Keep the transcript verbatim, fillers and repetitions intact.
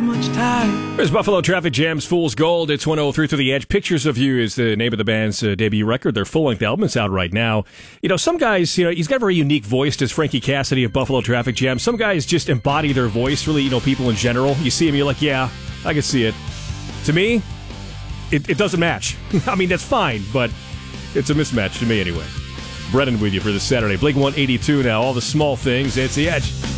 much time. There's Buffalo Traffic Jam's Fool's Gold. It's one oh three Through the Edge. Pictures of You is the name of the band's uh, debut record. Their full-length album is out right now. You know, some guys, you know, he's got a very unique voice, does Frankie Cassidy of Buffalo Traffic Jam. Some guys just embody their voice, really, you know, people in general. You see him, you're like, yeah, I can see it. To me, it, it doesn't match. I mean, that's fine, but it's a mismatch to me anyway. Brennan with you for this Saturday. Blink one eighty-two now, all the small things. It's The Edge.